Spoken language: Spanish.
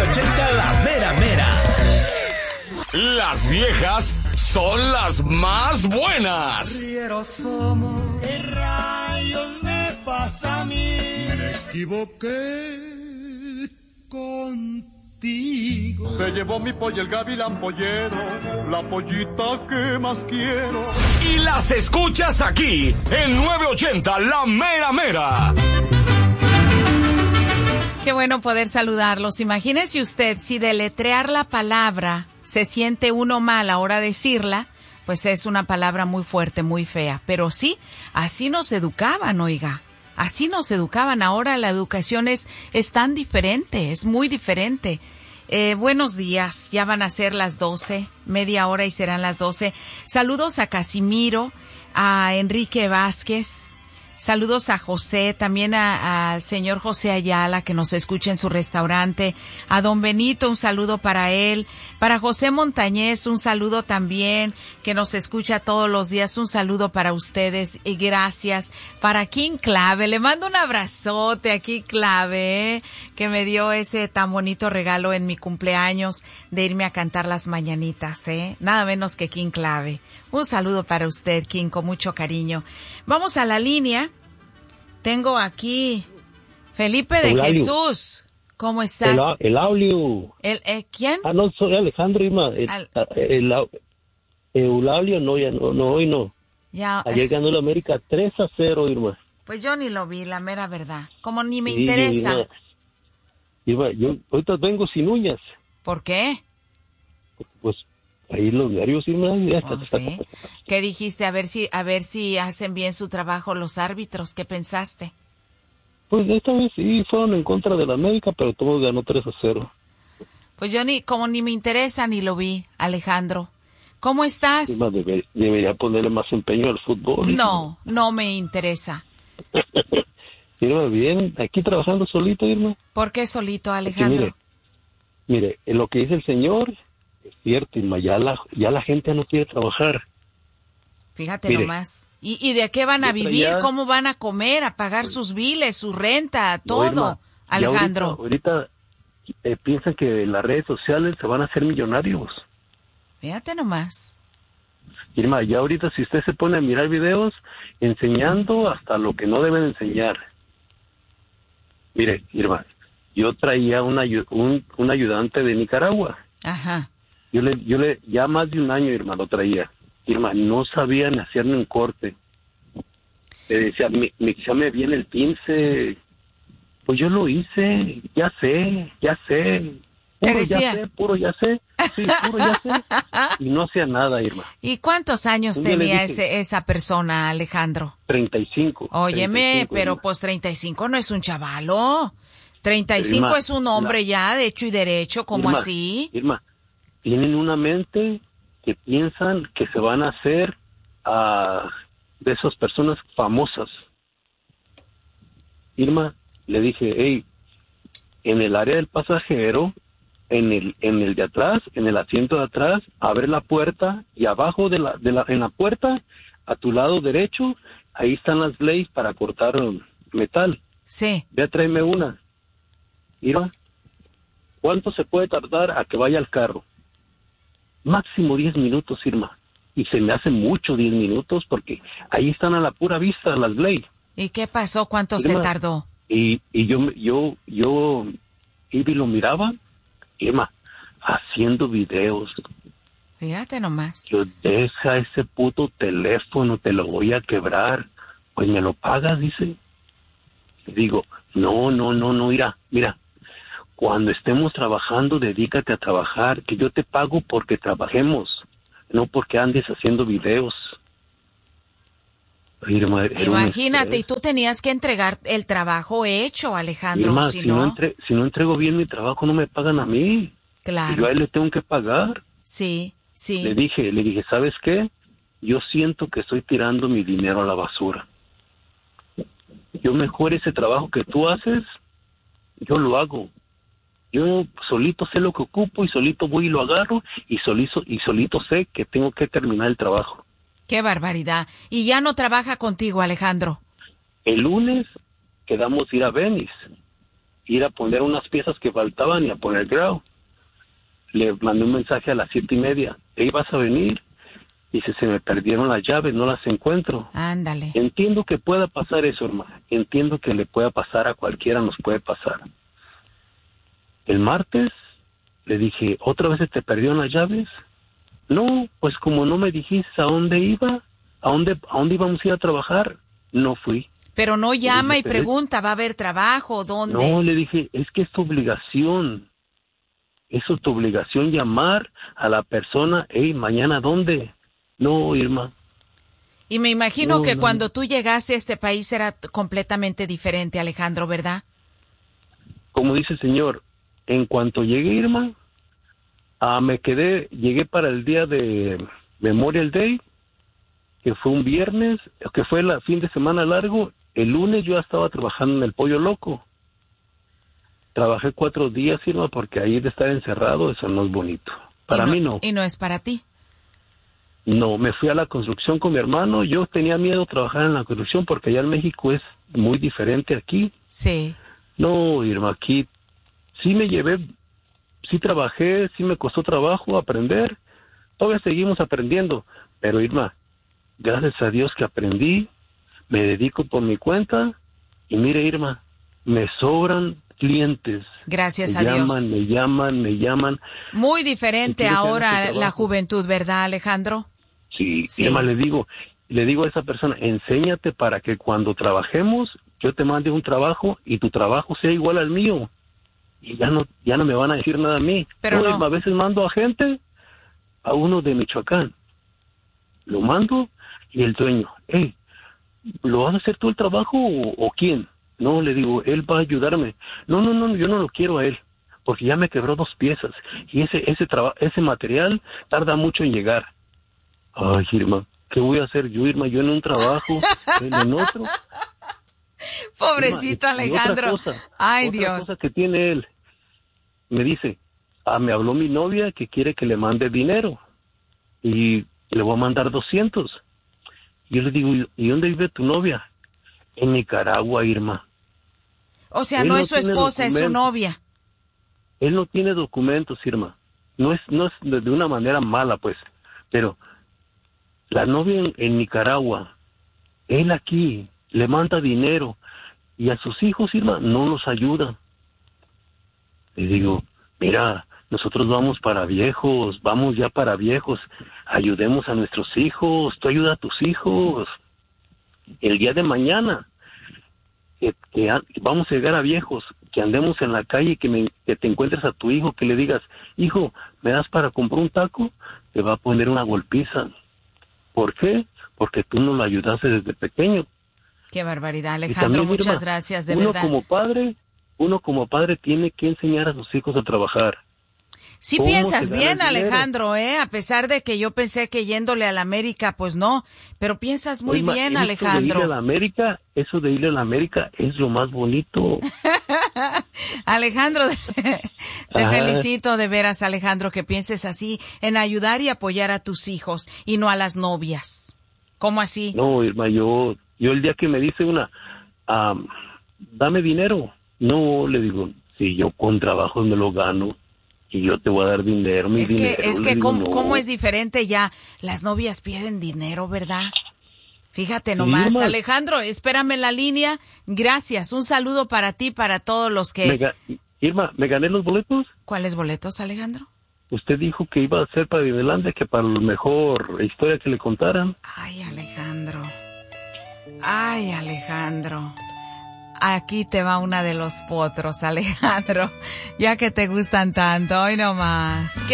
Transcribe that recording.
980 La Mera Mera. Las viejas son las más buenas. Somos. ¿Qué rayos me pasa a mí? Me equivoqué contigo. Se llevó mi pollo el gavilán pollero, la pollita que más quiero. Y las escuchas aquí, en 980 La Mera Mera. Qué bueno poder saludarlos. Imagínese usted si deletrear la palabra se siente uno mal a la hora de decirla, pues es una palabra muy fuerte, muy fea. Pero sí, así nos educaban, oiga. Así nos educaban. Ahora la educación es tan diferente, es muy diferente. Buenos días, ya van a ser las 12, media hora y serán las 12. Saludos a Casimiro, a Enrique Vázquez. Saludos a José, también al señor José Ayala, que nos escucha en su restaurante. A don Benito, un saludo para él. Para José Montañez, un saludo también, que nos escucha todos los días. Un saludo para ustedes y gracias. Para King Clave, le mando un abrazote a King Clave, que me dio ese tan bonito regalo en mi cumpleaños de irme a cantar las mañanitas, nada menos que King Clave. Un saludo para usted, King, con mucho cariño. Vamos a la línea. Tengo aquí Felipe de Eulalio. Jesús. ¿Cómo estás? El Aulio. ¿Quién? No, soy Alejandro, Irma. Eulalio, no, ya no, hoy no. Ya. Ayer ganó la América 3-0, Irma. Pues yo ni lo vi, la mera verdad. Como ni me interesa. Irma, yo ahorita vengo sin uñas. ¿Por qué? Pues ahí los diarios, Irma. ¿Sí? ¿Qué dijiste? A ver si hacen bien su trabajo los árbitros. ¿Qué pensaste? Pues esta vez sí fueron en contra de la América, pero todo ganó 3-0. Pues yo ni me interesa ni lo vi, Alejandro. ¿Cómo estás? Irma, debería ponerle más empeño al fútbol. No me interesa. Irma, bien, aquí trabajando solito, Irma. ¿Por qué solito, Alejandro? Mire, lo que dice el señor es cierto, Irma, ya la gente no quiere trabajar. Fíjate nomás. ¿Y de qué van a vivir? ¿Cómo van a comer, a pagar sus biles, su renta, todo, Irma, Alejandro? Ahorita piensan que las redes sociales se van a hacer millonarios. Fíjate nomás. Irma, ya ahorita si usted se pone a mirar videos enseñando hasta lo que no deben enseñar. Mire, Irma, yo traía un ayudante de Nicaragua. Ajá. Yo le ya más de un año, Irma, lo traía. Irma, no sabían hacerme un corte. Le decía, quizá me viene el 15. Pues yo lo hice, ya sé. ¿Te decía? Puro ya sé. Sí, puro ya sé. Y no hacía nada, Irma. ¿Y cuántos años tenía esa persona, Alejandro? 35. Óyeme, 35, pero Irma. pues 35 no es un chavalo. 35 Irma, es un hombre ya de hecho y derecho, ¿cómo Irma, así? Irma, tienen una mente que piensan que se van a hacer de esas personas famosas. Irma, le dije, hey, en el área del pasajero, en el de atrás, en el asiento de atrás, abre la puerta y abajo en la puerta, a tu lado derecho, ahí están las blades para cortar metal. Sí. Ve a tráeme una. Irma, ¿cuánto se puede tardar a que vaya al carro? Máximo 10 minutos, Irma. Y se me hace mucho 10 minutos porque ahí están a la pura vista las blades. ¿Y qué pasó? ¿Cuánto Irma, se tardó? Y yo iba y lo miraba, Irma, haciendo videos. Fíjate nomás. Yo, deja ese puto teléfono, te lo voy a quebrar. Pues me lo pagas, dice. Digo, no, mira. Cuando estemos trabajando, dedícate a trabajar, que yo te pago porque trabajemos, no porque andes haciendo videos. Irma, imagínate, y tú tenías que entregar el trabajo hecho, Alejandro, Irma, si no no entrego bien mi trabajo, no me pagan a mí. Claro. Y yo a él le tengo que pagar. Sí. Le dije, ¿sabes qué? Yo siento que estoy tirando mi dinero a la basura. Yo mejor ese trabajo que tú haces, yo lo hago. Yo solito sé lo que ocupo y solito voy y lo agarro y solito sé que tengo que terminar el trabajo. ¡Qué barbaridad! ¿Y ya no trabaja contigo, Alejandro? El lunes quedamos ir a Venice ir a poner unas piezas que faltaban y a poner grout. Le mandé un mensaje a las 7:30. ¿Vas a venir? Dice, se me perdieron las llaves, no las encuentro. Ándale. Entiendo que pueda pasar eso, hermana. Entiendo que le pueda pasar a cualquiera, nos puede pasar. El martes le dije, ¿otra vez se te perdieron las llaves? No, pues como no me dijiste a dónde iba, a dónde íbamos a ir a trabajar, no fui. Pero no llama dije, y pregunta, ¿va a haber trabajo? ¿Dónde? No, le dije, es que es tu obligación. Eso es tu obligación, llamar a la persona, hey, ¿mañana dónde? No, Irma. Y me imagino No, que no. cuando tú llegaste a este país era completamente diferente, Alejandro, ¿verdad? Como dice el señor, en cuanto llegué, Irma, llegué para el día de Memorial Day, que fue un viernes, que fue el fin de semana largo. El lunes yo ya estaba trabajando en el Pollo Loco. Trabajé 4 días, Irma, porque ahí de estar encerrado, eso no es bonito. Para mí no. Y no es para ti. No, me fui a la construcción con mi hermano. Yo tenía miedo de trabajar en la construcción porque allá en México es muy diferente aquí. Sí. No, Irma, aquí sí me llevé, sí trabajé, sí me costó trabajo aprender. Todavía seguimos aprendiendo. Pero, Irma, gracias a Dios que aprendí, me dedico por mi cuenta. Y mire, Irma, me sobran clientes. Gracias a Dios. Me llaman. Muy diferente Quiero que ahora hagas tu la trabajo. juventud, ¿verdad, Alejandro? Sí, Sí. Irma, le digo a esa persona, enséñate para que cuando trabajemos, yo te mande un trabajo y tu trabajo sea igual al mío. Y ya no me van a decir nada a mí. Pero no. Irma, a veces mando a gente, a uno de Michoacán. Lo mando y el dueño, hey, ¿lo vas a hacer tú el trabajo o quién? No, le digo, él va a ayudarme. No, yo no lo quiero a él, porque ya me quebró 2 piezas. Y ese material tarda mucho en llegar. Ay, Irma, ¿qué voy a hacer yo, Irma? Yo en un trabajo, él en otro. Pobrecito Irma, y Alejandro. Ay, otra Dios. cosa que tiene él, me dice, me habló mi novia que quiere que le mande dinero. Y le voy a mandar 200. Yo le digo, ¿y dónde vive tu novia? En Nicaragua, Irma. O sea, Él no no es su tiene esposa, es su documentos. novia. Él no tiene documentos, Irma. No es de una manera mala, pues. Pero la novia en Nicaragua, él aquí le manda dinero y a sus hijos, Irma, no los ayuda. Le digo, mira, nosotros vamos ya para viejos. Ayudemos a nuestros hijos, tú ayuda a tus hijos. El día de mañana que vamos a llegar a viejos, que andemos en la calle, que te encuentres a tu hijo, que le digas, hijo, ¿me das para comprar un taco? Te va a poner una golpiza. ¿Por qué? Porque tú no lo ayudaste desde pequeño. Qué barbaridad, Y Alejandro. también, Muchas Irma, gracias, de uno verdad. como padre tiene que enseñar a sus hijos a trabajar. Sí ¿Cómo piensas se gana bien, el dinero? Alejandro, a pesar de que yo pensé que yéndole a la América, pues no, pero piensas muy Irma, bien, eso Alejandro. de ir a la América es lo más bonito. Alejandro, te Ajá. felicito de veras, Alejandro, que pienses así en ayudar y apoyar a tus hijos y no a las novias. ¿Cómo así? No, Irma, yo el día que me dice dame dinero, no, le digo, si yo con trabajo me lo gano y yo te voy a dar dinero, Es que le digo, no. ¿cómo es diferente ya? Las novias piden dinero, ¿verdad? Fíjate nomás, Irma. Alejandro, espérame en la línea. Gracias, un saludo para ti, para todos los que... Irma, ¿me gané los boletos? ¿Cuáles boletos, Alejandro? Usted dijo que iba a ser para Disneylandia, que para la mejor historia que le contaran. Ay, Alejandro. Ay, Alejandro. Aquí te va una de los potros, Alejandro. Ya que te gustan tanto, hoy nomás.